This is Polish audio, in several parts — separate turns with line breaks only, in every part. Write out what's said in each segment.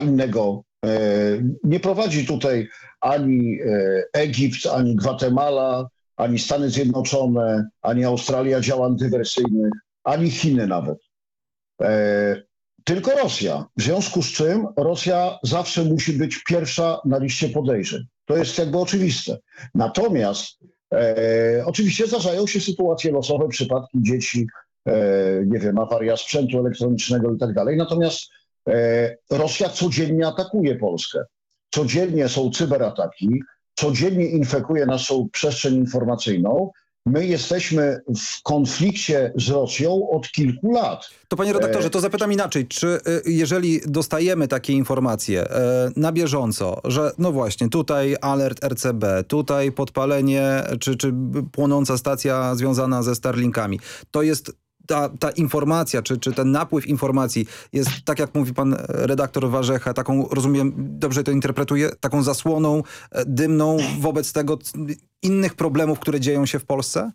innego nie prowadzi tutaj ani Egipt, ani Gwatemala, ani Stany Zjednoczone, ani Australia dział antywersyjnych, ani Chiny nawet. Tylko Rosja. W związku z czym Rosja zawsze musi być pierwsza na liście podejrzeń. To jest jakby oczywiste. Natomiast oczywiście zdarzają się sytuacje losowe, przypadki dzieci, nie wiem, awaria sprzętu elektronicznego i tak dalej. Natomiast Rosja codziennie atakuje Polskę. Codziennie są cyberataki, codziennie infekuje naszą przestrzeń informacyjną. My jesteśmy w konflikcie z Rosją od kilku lat.
To panie redaktorze, to zapytam inaczej. Czy jeżeli dostajemy takie informacje na bieżąco, że no właśnie tutaj alert RCB, tutaj podpalenie czy płonąca stacja związana ze Starlinkami, to jest ta informacja, czy ten napływ informacji jest, tak jak mówi pan redaktor Warzecha, taką, rozumiem, dobrze to interpretuję, taką zasłoną dymną wobec tego innych problemów, które dzieją się w Polsce?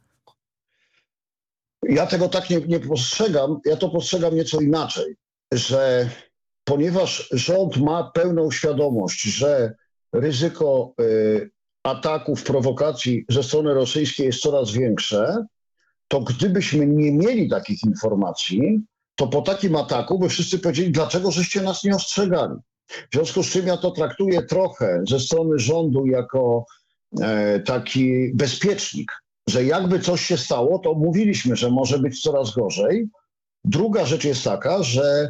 Ja tego tak nie postrzegam. Ja to postrzegam nieco inaczej, że ponieważ rząd ma pełną świadomość, że ryzyko ataków, prowokacji ze strony rosyjskiej jest coraz większe, to gdybyśmy nie mieli takich informacji, to po takim ataku by wszyscy powiedzieli, dlaczego żeście nas nie ostrzegali. W związku z czym ja to traktuję trochę ze strony rządu jako taki bezpiecznik, że jakby coś się stało, to mówiliśmy, że może być coraz gorzej. Druga rzecz jest taka, że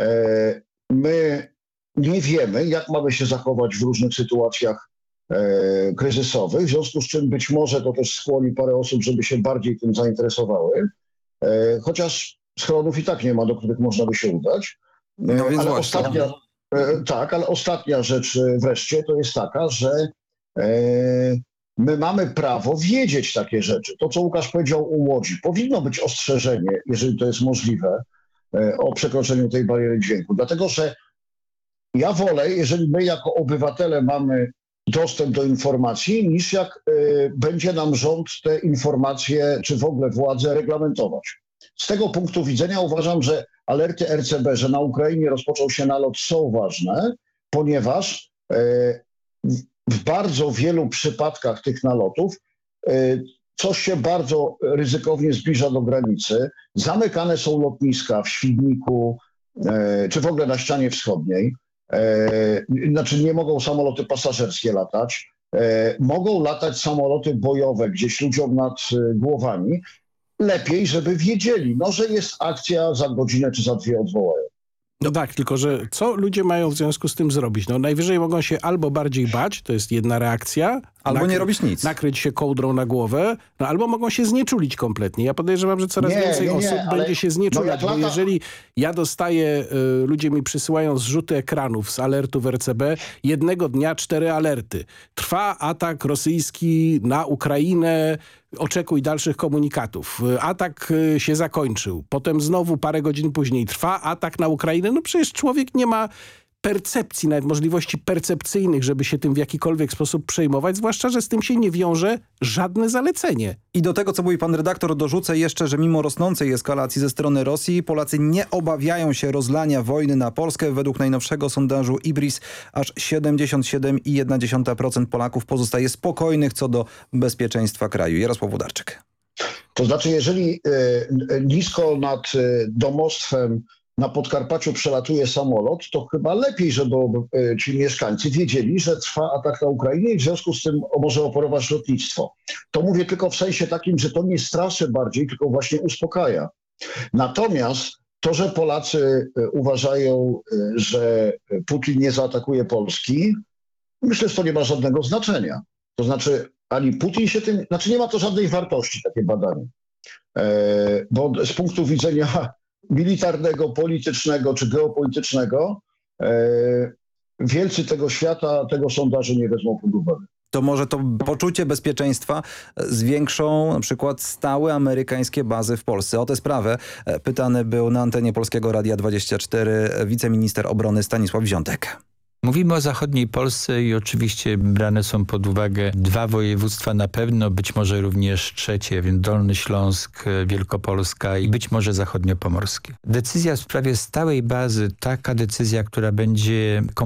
my nie wiemy, jak mamy się zachować w różnych sytuacjach kryzysowych, w związku z czym być może to też skłoni parę osób, żeby się bardziej tym zainteresowały, chociaż schronów i tak nie ma, do których można by się udać.
No więc
ale ostatnia rzecz wreszcie to jest taka, że my mamy prawo wiedzieć takie rzeczy. To, co Łukasz powiedział o Łodzi, powinno być ostrzeżenie, jeżeli to jest możliwe, o przekroczeniu tej bariery dźwięku. Dlatego, że ja wolę, jeżeli my jako obywatele mamy dostęp do informacji, niż jak będzie nam rząd te informacje, czy w ogóle władze reglamentować. Z tego punktu widzenia uważam, że alerty RCB, że na Ukrainie rozpoczął się nalot, są ważne, ponieważ w bardzo wielu przypadkach tych nalotów coś się bardzo ryzykownie zbliża do granicy. Zamykane są lotniska w Świdniku, czy w ogóle na ścianie wschodniej. Znaczy nie mogą samoloty pasażerskie latać, mogą latać samoloty bojowe gdzieś ludziom nad głowami. Lepiej, żeby wiedzieli, że jest akcja, za godzinę czy za dwie odwołają.
No tak, tylko że co ludzie mają w związku z tym zrobić? No najwyżej mogą się albo bardziej bać, to jest jedna reakcja.
Albo nie robić nic.
Nakryć się kołdrą na głowę, albo mogą się znieczulić kompletnie. Ja podejrzewam, że coraz więcej osób będzie się znieczulać, bo jeżeli ja dostaję, ludzie mi przysyłają zrzuty ekranów z alertów RCB, jednego dnia 4 alerty. Trwa atak rosyjski na Ukrainę, oczekuj dalszych komunikatów. Atak się zakończył. Potem znowu parę godzin później trwa atak na Ukrainę. No przecież człowiek nie ma percepcji, nawet możliwości percepcyjnych, żeby się tym w jakikolwiek sposób przejmować, zwłaszcza, że z tym się nie wiąże żadne zalecenie.
I do tego, co mówi pan redaktor, dorzucę jeszcze, że mimo rosnącej eskalacji ze strony Rosji, Polacy nie obawiają się rozlania wojny na Polskę. Według najnowszego sondażu IBRIS aż 77,1% Polaków pozostaje spokojnych co do bezpieczeństwa kraju. Jarosław Włodarczyk.
To znaczy, jeżeli nisko nad domostwem na Podkarpaciu przelatuje samolot, to chyba lepiej, żeby ci mieszkańcy wiedzieli, że trwa atak na Ukrainę i w związku z tym może operować lotnictwo. To mówię tylko w sensie takim, że to nie straszy bardziej, tylko właśnie uspokaja. Natomiast to, że Polacy uważają, że Putin nie zaatakuje Polski, myślę, że to nie ma żadnego znaczenia. To znaczy, ani Putin się tym... Znaczy nie ma to żadnej wartości, takie badanie. Bo z punktu widzenia militarnego, politycznego czy geopolitycznego wielcy tego świata tego sondażu nie wezmą pod uwagę.
To może to poczucie bezpieczeństwa zwiększą na przykład stałe amerykańskie bazy w Polsce. O tę sprawę pytany był na antenie Polskiego Radia 24 wiceminister obrony Stanisław Wziątek.
Mówimy o zachodniej Polsce i oczywiście brane są pod uwagę 2 województwa na pewno, być może również trzecie, więc Dolny Śląsk, Wielkopolska i być może zachodniopomorskie. Decyzja w sprawie stałej bazy, taka decyzja, która będzie